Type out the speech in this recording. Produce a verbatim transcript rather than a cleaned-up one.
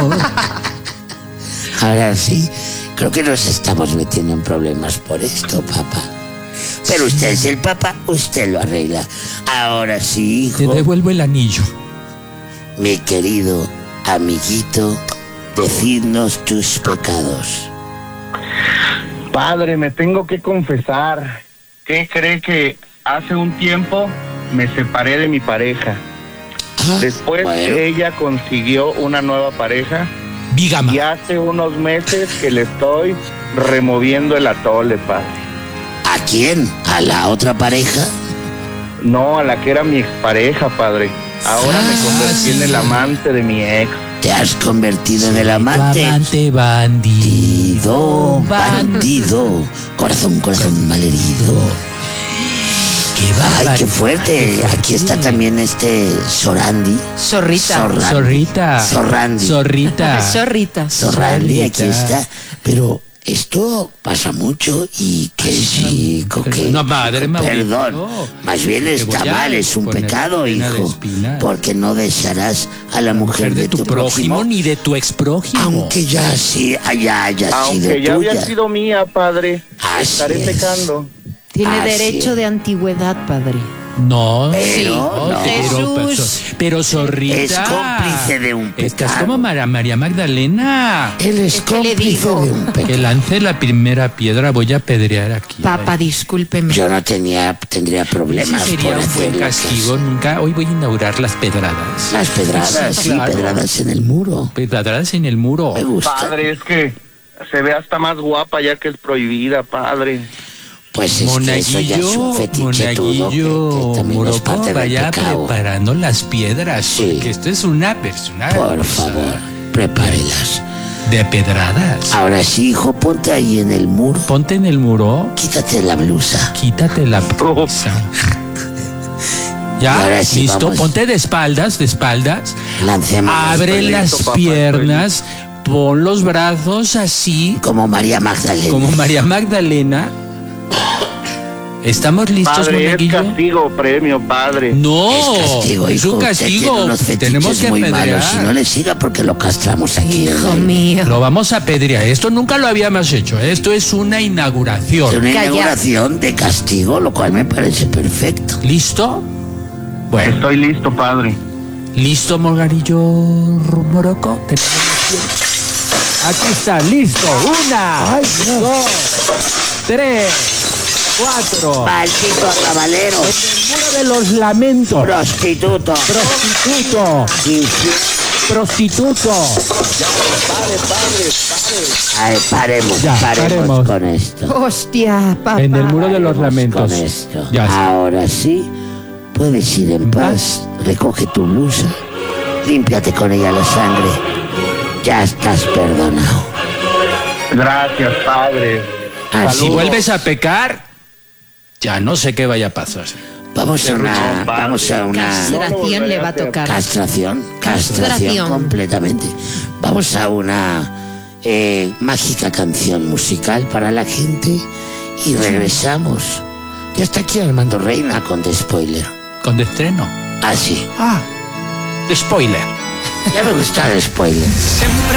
Ahora sí, creo que nos estamos metiendo en problemas por esto, papá. Pero usted es el papá, usted lo arregla. Ahora sí, hijo. Te devuelvo el anillo. Mi querido amiguito, decidnos tus pecados. Padre, me tengo que confesar. ¿Qué cree que hace un tiempo me separé de mi pareja? Ah, Después bueno. ella consiguió una nueva pareja Bígama. y hace unos meses que le estoy removiendo el atole, padre. ¿A quién? ¿A la otra pareja? No, a la que era mi expareja, padre. Ahora Ah, me convertí sí. en el amante de mi ex. Te has convertido en el Tu amante. amante bandido. Bandido, bandido. Corazón, corazón malherido. Qué Ay, bárbaro. qué fuerte. Aquí está también este Sorandi. Zorrita. Zorra- Zorrita. Zorrandi. Zorrita. Zorrita. Sorrandi, aquí Zorrita. está. Pero esto pasa mucho y qué chico, pero que... no, madre, Mauricio, Perdón, no. más bien Te está voy a mal, es un poner pecado, pena de hijo. espina. Porque no desearás a la mujer Mujer de tu prójimo ni de tu exprójimo. aunque ya sí haya, haya sido Aunque ya tuya. había sido mía, padre. Así Estaré es. pecando. Tiene Así derecho es. de antigüedad, padre. No, Pero no, no. pero, pero, Jesús. pero Zorrita. Es cómplice de un Estás pecado. como María, María Magdalena. Él es ¿Qué le cómplice digo? de un Que pecado. lance la primera piedra, voy a pedrear aquí. Papá, discúlpeme. Yo no tenía, tendría Ese problemas sería por un buen hacerlo. castigo. Nunca. Hoy voy a inaugurar las pedradas. Las pedradas, sí, Claro. pedradas en el muro. Pedradas en el muro. Me gusta. Padre, es que se ve hasta más guapa ya que es prohibida, padre. Pues es que eso ya es un fetiche tudo, que, Monaguillo, que también es Morocco, parte del vaya pecado. preparando las piedras, Sí. porque esto es una persona Por favor, prepárelas. de pedradas. Ahora sí, hijo, ponte ahí en el muro. Ponte en el muro, Quítate la blusa. quítate la blusa. Ya, Ahora sí, listo, vamos. ponte de espaldas, de espaldas. Lancemos Abre Estoy las listo, papá, piernas, pon los brazos así, como María Magdalena. como María Magdalena. ¿Estamos listos, Padre, es monaguillo? castigo, premio, padre. No, Es castigo, es hijo. un Usted castigo. tiene unos fetiches Tenemos que muy apedrear. malos. Si no le siga porque lo castramos aquí. Hijo ¿no? mío. Lo vamos a apedrear. Esto nunca lo habíamos hecho. Esto es una Es inauguración. una Calla. inauguración de castigo, lo cual me parece perfecto. ¿Listo? Bueno, Estoy listo, padre. ¿listo, Morgarillo Morocco? Tenemos los pies. Aquí está, listo. Una, dos, tres, cuatro. Maldito arrabalero, Muro de los lamentos. prostituto, Prostituto. infiel. Prostituto. Ay, paremos, Ya, paremos, paremos. con esto. Hostia, papá. En el muro de los Paremos lamentos. Con esto. Ya está. Ahora sí, puedes ir en paz. Recoge tu blusa, límpiate con ella la sangre. Ya estás perdonado. Gracias, padre. Así Si vuelves a pecar, ya no sé qué vaya a pasar. Vamos a una, vamos a una Castración le va a tocar. castración, castración Castración. completamente. Vamos a una eh, mágica canción musical para la gente y regresamos. Ya está aquí Armando Reina con The Spoiler. Con de estreno. Así. Ah, de spoiler. Ya me gusta The Spoiler. Siempre